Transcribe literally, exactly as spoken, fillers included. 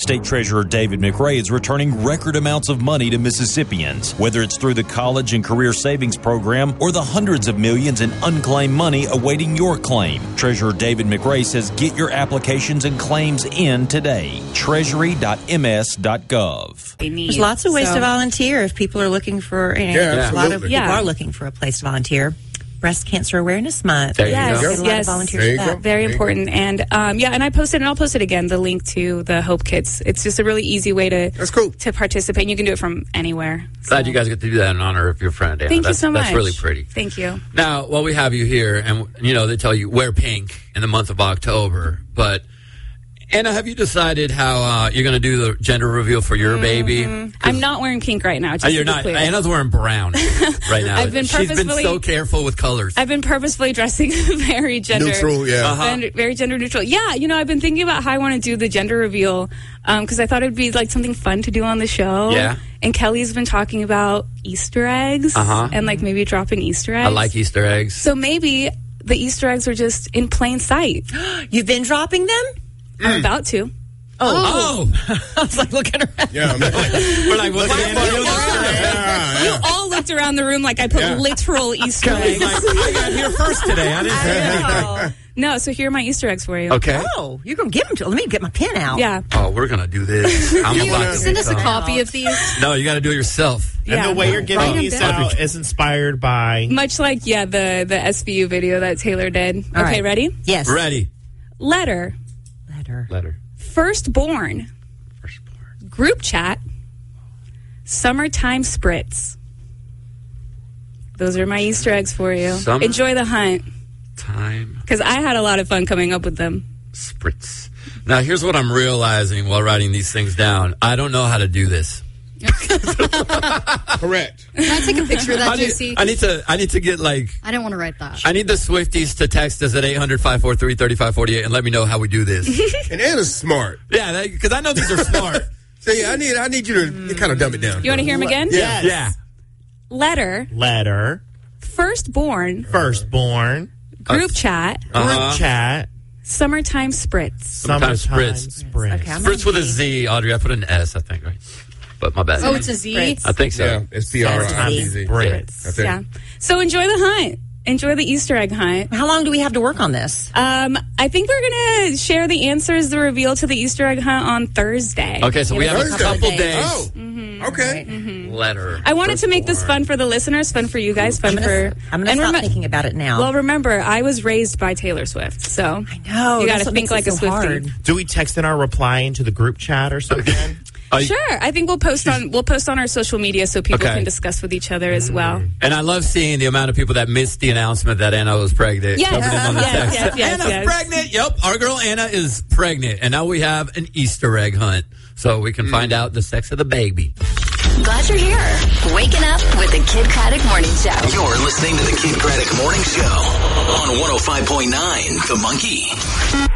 State Treasurer David McRae is returning record amounts of money to Mississippians, whether it's through the College and Career Savings Program or the hundreds of millions in unclaimed money awaiting your claim. Treasurer David McRae says get your applications and claims in today. treasury dot m s dot gov. There's lots of ways so. to volunteer if people are looking for, you know, Yeah, a lot of people yeah. are looking for a place to volunteer. Breast Cancer Awareness Month. There you Yes, go. Get a lot yes. of volunteers There you for go. that. Very There you important. And um, yeah, and I posted, and I'll post it again, the link to the Hope Kits. It's just a really easy way to That's cool. to participate. You can do it from anywhere. Glad So, you guys get to do that in honor of your friend, Anna. Thank that's, you so much. That's really pretty. Thank you. Now, while we have you here, and you know, they tell you wear pink in the month of October, but Anna, have you decided how uh, you're going to do the gender reveal for your baby? I'm not wearing pink right now. Just Oh, you're to be not. clear. Anna's wearing brown right now. I've been She's been purposefully- so careful with colors. I've been purposefully dressing very gender Neutral, yeah. Uh-huh. gender- very gender neutral. Yeah, you know, I've been thinking about how I want to do the gender reveal because I thought it'd be like something fun to do on the show. Yeah. And Kelly's been talking about Easter eggs Uh-huh. and like maybe dropping Easter eggs. I like Easter eggs. So maybe the Easter eggs are just in plain sight. You've been dropping them? I'm about to. Oh, I was like looking around. Yeah, I mean, we're like, what's Anna doing? yeah, You yeah. all looked around the room like I put Yeah. literal Easter eggs. I got here first today. I didn't say anything. No, so here are my Easter eggs for you. Okay. Oh, you're going to give them to Let me get my pen out. Yeah. Oh, we're gonna do this. I'm Can you about to send us a become- copy of these? No, you got to do it yourself. Yeah. And the way you're Write giving them these down. out is inspired by... Much like, yeah, the, the S V U video that Taylor did. All okay, right. ready? Yes. Ready? Letter. Letter. Letter. Firstborn. Firstborn. Group chat. Summertime spritz. Those are my Easter eggs for you. Summer- Enjoy the hunt. Time. Because I had a lot of fun coming up with them. Spritz. Now, here's what I'm realizing while writing these things down. I don't know how to do this. Correct. Can I take a picture of that, I J need, C? I need to. I need to get like. I didn't want to write that. I need the Swifties to text us at eight hundred, five four three, three five four eight and let me know how we do this. And Anna's smart. Yeah, because I know these are smart. See, I need I need you to kind of dumb it down. You want to hear them again? Yeah. Yeah. Letter. Letter. Firstborn. Firstborn. Group chat. Uh-huh. Group chat. Summertime spritz. Summertime spritz. Spritz. Okay, I'm Spritz with a Z, Audrey. I put an S, I think, right? But my bad. Oh, it's a Z? Spritz. I think so. Yeah, it's P R I Z Z. Spritz. That's it. Yeah. So enjoy the hunt. Enjoy the Easter egg hunt. How long do we have to work on this? Um, I think we're going to share the answers, the reveal to the Easter egg hunt on Thursday. Okay, so we have a Thursday. couple days. Oh, okay. Letter. I wanted to make this fun for the listeners, fun for you guys, fun I'm gonna, for... I'm gonna and stop remem- thinking about it now. Well, remember, I was raised by Taylor Swift, so... I know. You got that's to what think makes like it a so Swiftie. hard. Do we text in our reply into the group chat or something? Oh, you- Sure. I think we'll post on we'll post on our social media so people Okay. can discuss with each other as well. And I love seeing the amount of people that missed the announcement that Anna was pregnant. Yes. Jumping in on the Yes, text. yes, yes, Anna's yes. pregnant. Yep, our girl Anna is pregnant. And now we have an Easter egg hunt. So we can find out the sex of the baby. Glad you're here. Waking up with the Kid Craddock Morning Show. You're listening to the Kid Craddock Morning Show on one oh five point nine The Monkey.